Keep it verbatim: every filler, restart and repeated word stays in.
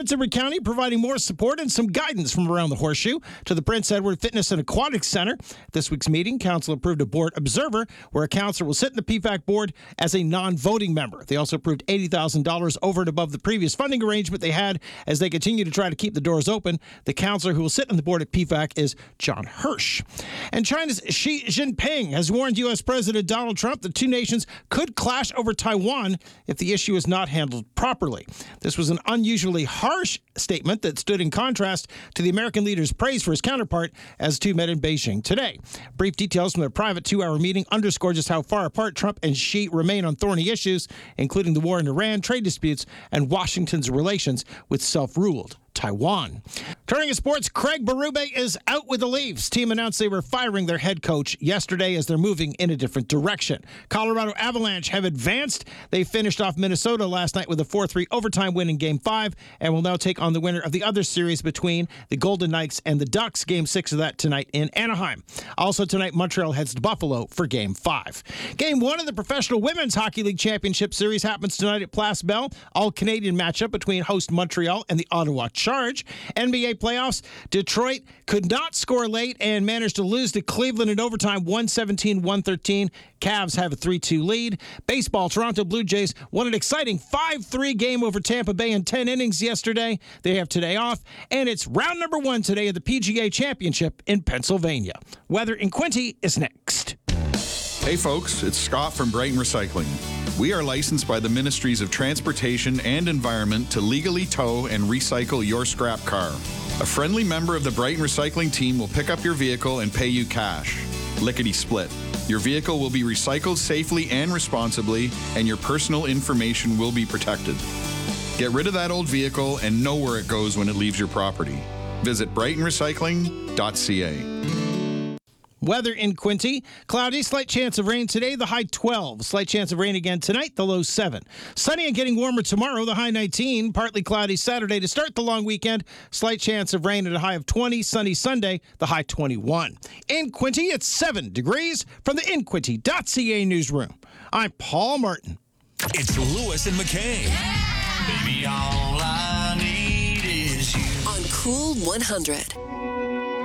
Prince Edward County providing more support and some guidance from around the Horseshoe to the Prince Edward Fitness and Aquatic Center. This week's meeting, council approved a board observer where a counselor will sit in the P FAC board as a non-voting member. They also approved eighty thousand dollars over and above the previous funding arrangement they had as they continue to try to keep the doors open. The counselor who will sit on the board at P FAC is John Hirsch. And China's Xi Jinping has warned U S. President Donald Trump that two nations could clash over Taiwan if the issue is not handled properly. This was an unusually harsh statement that stood in contrast to the American leader's praise for his counterpart as two met in Beijing today. Brief details from their private two-hour meeting underscore just how far apart Trump and Xi remain on thorny issues, including the war in Iran, trade disputes, and Washington's relations with self-ruled Taiwan. Turning to sports, Craig Berube is out with the Leafs. Team announced they were firing their head coach yesterday as they're moving in a different direction. Colorado Avalanche have advanced. They finished off Minnesota last night with a four three overtime win in Game five and will now take on the winner of the other series between the Golden Knights and the Ducks. Game six of that tonight in Anaheim. Also tonight, Montreal heads to Buffalo for Game five. Game one of the Professional Women's Hockey League Championship Series happens tonight at Place Bell. All-Canadian matchup between host Montreal and the Ottawa Charge. N B A playoffs, Detroit could not score late and managed to lose to Cleveland in overtime, one seventeen to one thirteen. Cavs have a three two lead. Baseball, Toronto Blue Jays won an exciting five three game over Tampa Bay in ten innings yesterday. They have today off, and it's round number one today of the P G A Championship in Pennsylvania. Weather in Quincy is next. Hey folks, it's Scott from Brighton Recycling. We are licensed by the Ministries of Transportation and Environment to legally tow and recycle your scrap car. A friendly member of the Brighton Recycling team will pick up your vehicle and pay you cash. Lickety split. Your vehicle will be recycled safely and responsibly, and your personal information will be protected. Get rid of that old vehicle and know where it goes when it leaves your property. Visit brighton recycling dot c a. Weather in Quincy, cloudy, slight chance of rain today, the high twelve. Slight chance of rain again tonight, the low seven. Sunny and getting warmer tomorrow, the high nineteen. Partly cloudy Saturday to start the long weekend. Slight chance of rain at a high of twenty. Sunny Sunday, the high twenty-one. In Quincy, it's seven degrees from the in quincy dot c a newsroom. I'm Paul Martin. It's Lewis and McKay. Yeah! Baby, all I need is you. On Cool one hundred.